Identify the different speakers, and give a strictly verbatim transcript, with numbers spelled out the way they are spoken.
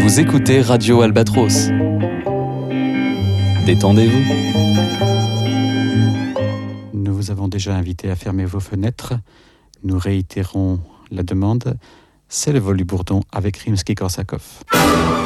Speaker 1: Vous écoutez Radio Albatros. Détendez-vous.
Speaker 2: Nous vous avons déjà invité à fermer vos fenêtres. Nous réitérons la demande. C'est le vol du Bourdon avec Rimsky-Korsakov.